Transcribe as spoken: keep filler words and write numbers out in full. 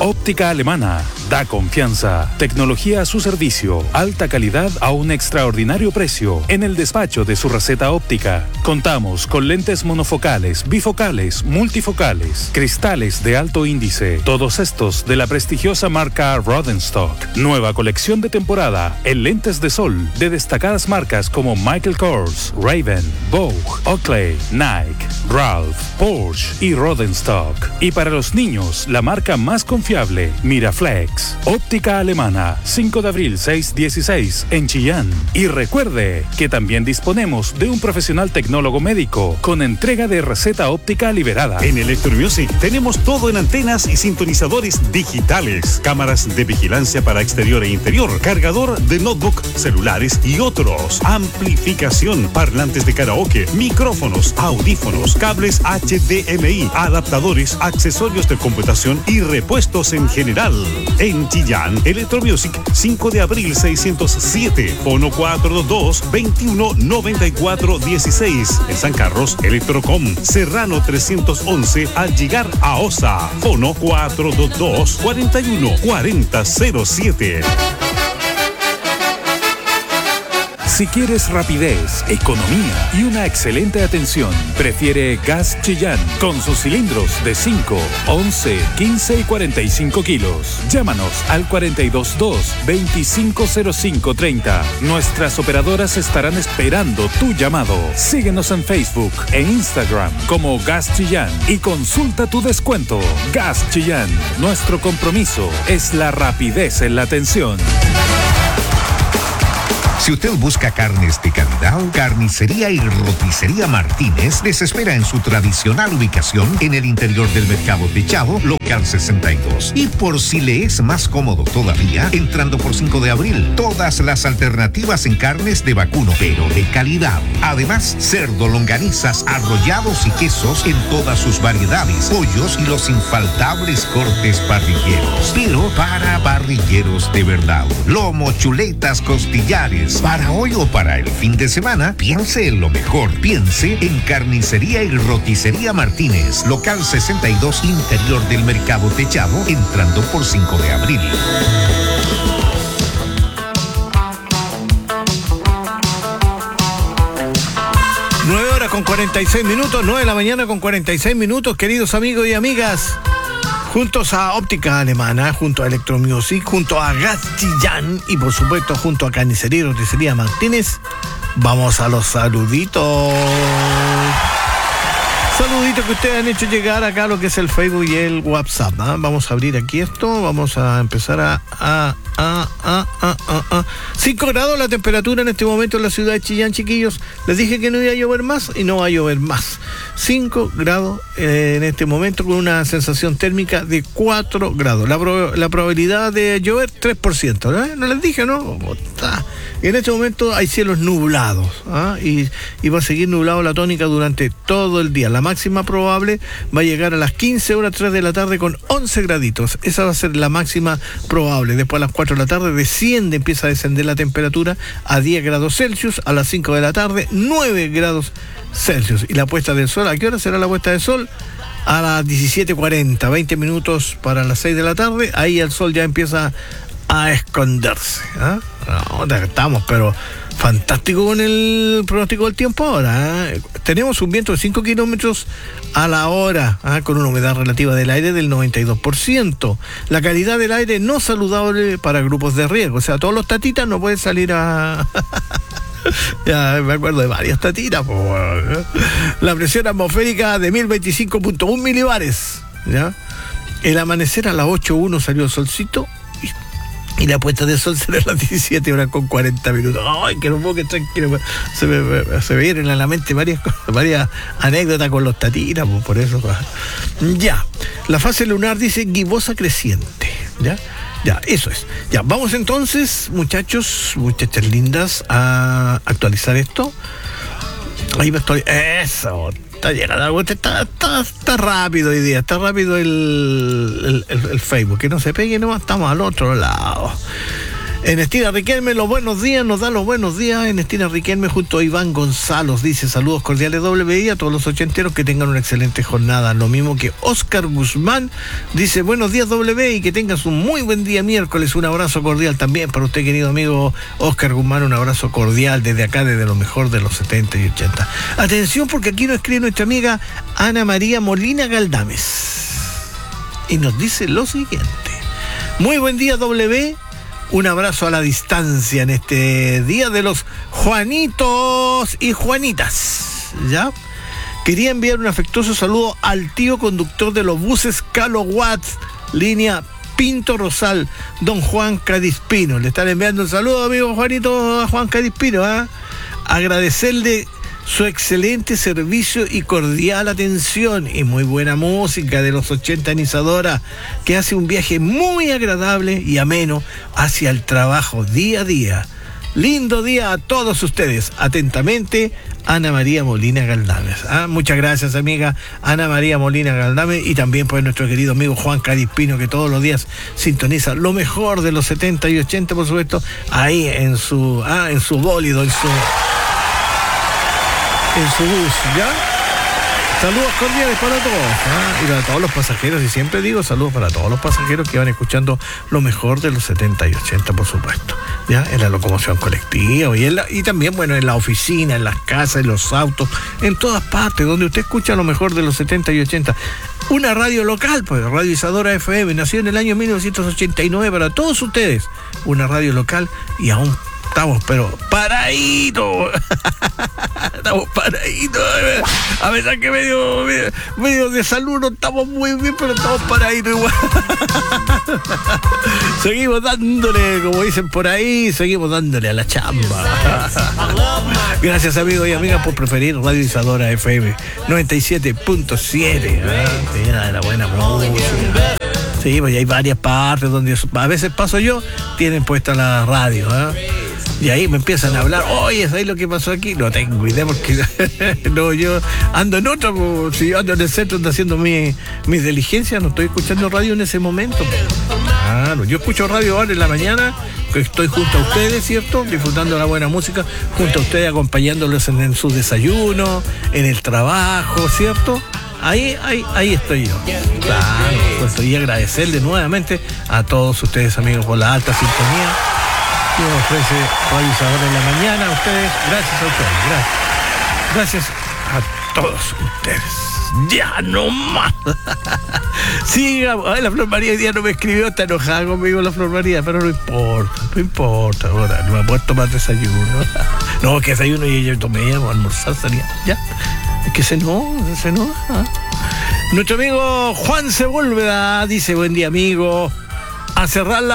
Óptica Alemana. Da confianza. Tecnología a su servicio. Alta calidad a un extraordinario precio. En el despacho de su receta óptica. Contamos con lentes monofocales, bifocales, multifocales, cristales de alto índice. Todos estos de la prestigiosa marca Rodenstock. Nueva colección de temporada en lentes de sol de destacadas marcas como Michael Kors, Ray-Ban, Vogue, Oakley, Nike, Ralph, Porsche y Rodenstock. Y para los niños, la marca más confiable, Miraflex. Óptica Alemana, cinco de abril seiscientos dieciséis en Chillán. Y recuerde que también disponemos de un profesional tecnólogo médico con entrega de receta óptica liberada. En Electromusic tenemos todo en antenas y sintonizadores digitales, cámaras de vigilancia para exterior e interior, cargador de notebook, celulares y otros, amplificación, parlantes de karaoke, micrófonos, audífonos, cables H D M I, adaptadores, accesorios de computación y repuestos en general. En Chillán, Electromusic, cinco de abril seiscientos siete, fono cuatro dos dos, veintiuno noventa y cuatro dieciséis. En San Carlos, Electrocom, Serrano trescientos once, al llegar a Osa, fono cuatro dos dos, cuarenta y uno cuarenta cero siete. Si quieres rapidez, economía y una excelente atención, prefiere Gas Chillán con sus cilindros de cinco, once, quince y cuarenta y cinco kilos. Llámanos al cuarenta y dos dos, veinticinco cero cinco treinta. Nuestras operadoras estarán esperando tu llamado. Síguenos en Facebook e Instagram como Gas Chillán y consulta tu descuento. Gas Chillán, nuestro compromiso es la rapidez en la atención. Si usted busca carnes de calidad, Carnicería y Roticería Martínez les espera en su tradicional ubicación en el interior del Mercado Techado, local sesenta y dos. Y por si le es más cómodo todavía, entrando por cinco de abril, todas las alternativas en carnes de vacuno, pero de calidad. Además, cerdo, longanizas, arrollados y quesos en todas sus variedades, pollos y los infaltables cortes parrilleros. Pero para parrilleros de verdad. Lomo, chuletas, costillares. Para hoy o para el fin de semana, piense en lo mejor. Piense en Carnicería y Roticería Martínez, local sesenta y dos, interior del Mercado Techado, entrando por cinco de abril. nueve horas con cuarenta y seis minutos, nueve de la mañana con cuarenta y seis minutos, queridos amigos y amigas. Juntos a Óptica Alemana, junto a Electromusic, junto a Gas Chillán y por supuesto junto a Carnicería y Roticería Martínez, vamos a los saluditos. Saluditos que ustedes han hecho llegar acá a lo que es el Facebook y el WhatsApp, ¿eh? Vamos a abrir aquí esto, vamos a empezar a... a Ah, ah, ah, ah, ah. cinco grados la temperatura en este momento en la ciudad de Chillán, chiquillos. Les dije que no iba a llover más y no va a llover más. cinco grados eh, en este momento con una sensación térmica de cuatro grados. La, pro- la probabilidad de llover, tres por ciento. ¿No, ¿No les dije, no? En este momento hay cielos nublados, ¿ah? y, y va a seguir nublado la tónica durante todo el día. La máxima probable va a llegar a las quince horas tres de la tarde con once graditos. Esa va a ser la máxima probable. Después a las cuatro de la tarde desciende, empieza a descender la temperatura a diez grados Celsius, a las cinco de la tarde nueve grados Celsius. Y la puesta del sol, ¿a qué hora será la puesta del sol? A las diecisiete cuarenta, veinte minutos para las seis de la tarde, ahí el sol ya empieza a esconderse. ¿Ah? No, estamos, pero fantástico con el pronóstico del tiempo ahora. ¿eh? Tenemos un viento de cinco kilómetros a la hora, ¿eh? con una humedad relativa del aire del noventa y dos por ciento. La calidad del aire no saludable para grupos de riesgo. O sea, todos los tatitas no pueden salir a... Ya me acuerdo de varias tatitas. Pues, ¿eh? La presión atmosférica de mil veinticinco punto uno milibares. ¿Ya? El amanecer a las ocho uno salió el solcito. Y la puesta de sol será a las diecisiete horas con cuarenta minutos. Ay, que no puedo que tranquilo. Se me, se me vienen a la mente varias cosas, varias anécdotas con los tatitas, pues por eso. Ya. La fase lunar dice gibosa creciente. ¿Ya? Ya, eso es. Ya, vamos entonces, muchachos, muchachas lindas, a actualizar esto. Ahí me estoy. Eso. Está llegando, está, está, está rápido hoy día, está rápido el, el, el, el Facebook, que no se pegue nomás, estamos al otro lado. Ernestina Riquelme, los buenos días, nos da los buenos días. Ernestina Riquelme junto a Iván González dice saludos cordiales W I a todos los ochenteros, que tengan una excelente jornada. Lo mismo que Oscar Guzmán dice buenos días W I, que tengas un muy buen día miércoles. Un abrazo cordial también para usted, querido amigo Oscar Guzmán, un abrazo cordial desde acá, desde lo mejor de los setenta y ochenta. Atención, porque aquí nos escribe nuestra amiga Ana María Molina Galdames y nos dice lo siguiente: muy buen día W, un abrazo a la distancia en este día de los Juanitos y Juanitas, ¿ya? Quería enviar un afectuoso saludo al tío conductor de los buses Calo Watts, línea Pinto Rosal, don Juan Cadispino. Le están enviando un saludo, amigo Juanito, a Juan Cadispino, ¿eh? Agradecerle su excelente servicio y cordial atención y muy buena música de los ochenta en Isadora, que hace un viaje muy agradable y ameno hacia el trabajo día a día. Lindo día a todos ustedes. Atentamente, Ana María Molina Galdames. ¿Ah? Muchas gracias, amiga Ana María Molina Galdames, y también pues nuestro querido amigo Juan Cadispino, que todos los días sintoniza lo mejor de los setenta y ochenta, por supuesto, ahí en su, ah, en su bólido, en su... en su bus, ¿ya? Saludos cordiales para todos, ¿ah? Y para todos los pasajeros, y siempre digo saludos para todos los pasajeros que van escuchando lo mejor de los setenta y ochenta, por supuesto, ¿ya? En la locomoción colectiva y, en la, y también, bueno, en la oficina, en las casas, en los autos, en todas partes, donde usted escucha lo mejor de los setenta y ochenta. Una radio local, pues, Radio Isadora F M, nació en el año mil novecientos ochenta y nueve para todos ustedes. Una radio local, y aún estamos, pero paraditos. Estamos paraditos. A pesar que medio, medio, medio de salud no estamos muy bien, pero estamos paraditos igual. Seguimos dándole, como dicen por ahí, seguimos dándole a la chamba. Gracias, amigos y amigas, por preferir Radio Isadora F M noventa y siete punto siete. ¿eh? Sí, la buena música. Sí, pues hay varias partes donde a veces paso yo, tienen puesta la radio, ¿eh? Y ahí me empiezan a hablar, oye, ¿sabes lo que pasó aquí? No tengo idea, porque no, yo ando en otro, pues, si yo ando en el centro ando haciendo mi, mis diligencias, no estoy escuchando radio en ese momento. Claro, yo escucho radio ahora en la mañana, que estoy junto a ustedes, ¿cierto? Disfrutando la buena música, junto a ustedes, acompañándolos en, en su desayuno, en el trabajo, ¿cierto? Ahí, ahí, ahí estoy yo. Claro, pues, y agradecerle nuevamente a todos ustedes, amigos, por la alta sintonía que ofrece Radio Isadora en la mañana. A ustedes, gracias a ustedes, gracias. Gracias a todos ustedes. Ya no más. Sigamos. Ay, la Flor María hoy día no me escribió, está enojada conmigo la Flor María, pero no importa, no importa. Ahora no me puedo tomar desayuno. No, que desayuno y yo tomé, a almorzar, salía. Ya. Es que se no, se no. ¿Ah? Nuestro amigo Juan Sepúlveda dice, buen día, amigo. A cerrar la